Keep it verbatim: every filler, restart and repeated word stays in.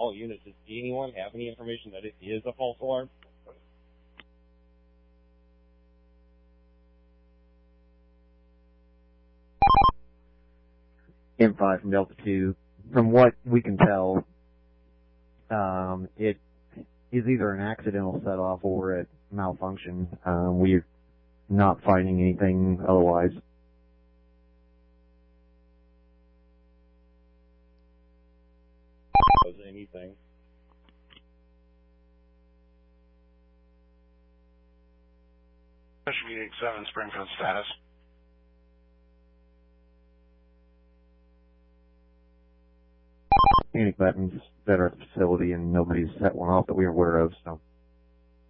all units. Does anyone have any information that it is a false alarm? M five from Delta two. From what we can tell, um, it is either an accidental set-off or a malfunction. Um, we're not finding anything otherwise. Was anything? Special Unit seven, Springfield status. Panic buttons that are at the facility, and nobody's set one off that we're aware of, so.